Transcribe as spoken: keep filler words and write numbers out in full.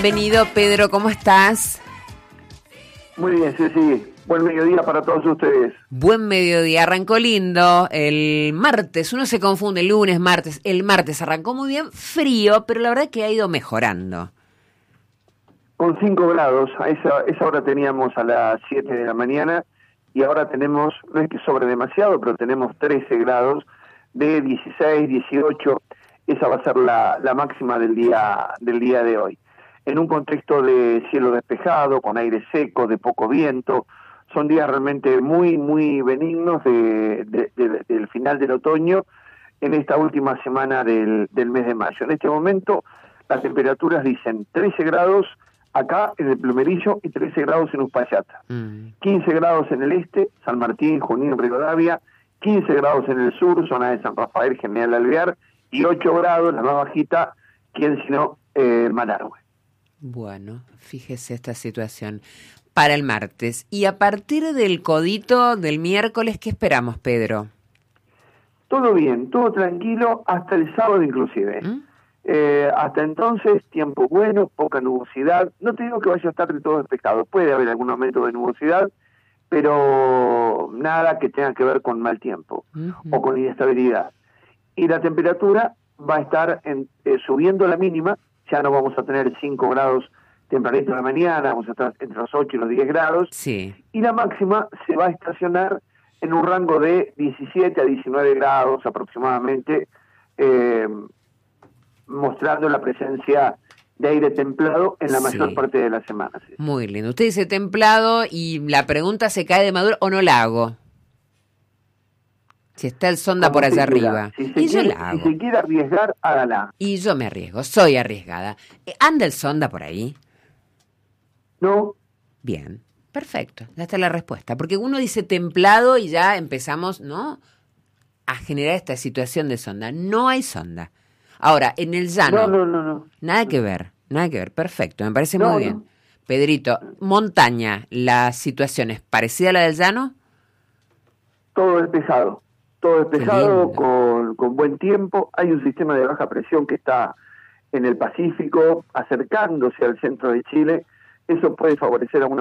Bienvenido, Pedro, ¿cómo estás? Muy bien, sí, sí. Buen mediodía para todos ustedes. Buen mediodía, arrancó lindo el martes, uno se confunde, lunes, martes, el martes arrancó muy bien, frío, pero la verdad es que ha ido mejorando. Con cinco grados, a esa, esa hora teníamos a las siete de la mañana y ahora tenemos, no es que sobre demasiado, pero tenemos trece grados de dieciséis, dieciocho, esa va a ser la, la máxima del día, del día de hoy. En un contexto de cielo despejado, con aire seco, de poco viento, son días realmente muy, muy benignos de, de, de, del final del otoño en esta última semana del, del mes de mayo. En este momento las temperaturas dicen trece grados acá en el Plumerillo y trece grados en Uspallata, mm. quince grados en el este, San Martín, Junín, Rivadavia, quince grados en el sur, zona de San Rafael, General Alvear, y ocho grados, la más bajita, quién sino eh, Malargüe. Bueno, fíjese esta situación para el martes. Y a partir del codito del miércoles, ¿qué esperamos, Pedro? Todo bien, todo tranquilo, hasta el sábado inclusive. ¿Mm? Eh, hasta entonces, tiempo bueno, poca nubosidad. No te digo que vaya a estar de todo despejado, puede haber algún aumento de nubosidad, pero nada que tenga que ver con mal tiempo uh-huh. o con inestabilidad. Y la temperatura va a estar en, eh, subiendo la mínima, ya no vamos a tener cinco grados tempranito de la mañana, vamos a estar entre los ocho y los diez grados, sí. Y la máxima se va a estacionar en un rango de diecisiete a diecinueve grados aproximadamente, eh, mostrando la presencia de aire templado en la sí. mayor parte de la semana. ¿Sí? Muy lindo. Usted dice templado y la pregunta se cae de maduro o no la hago. Si está el sonda por allá arriba. Si y quiere, yo la hago. Si se quiere arriesgar, hágala. Y yo me arriesgo, soy arriesgada. ¿Anda el sonda por ahí? No. Bien, perfecto. Ya está la respuesta. Porque uno dice templado y ya empezamos, ¿no?, a generar esta situación de sonda. No hay sonda. Ahora, en el llano. No, no, no. no. Nada que ver, nada que ver. Perfecto, me parece no, muy bien. No. Pedrito, montaña, ¿la situación es parecida a la del llano? Todo despejado. Todo despejado, con, con buen tiempo. Hay un sistema de baja presión que está en el Pacífico, acercándose al centro de Chile. Eso puede favorecer a una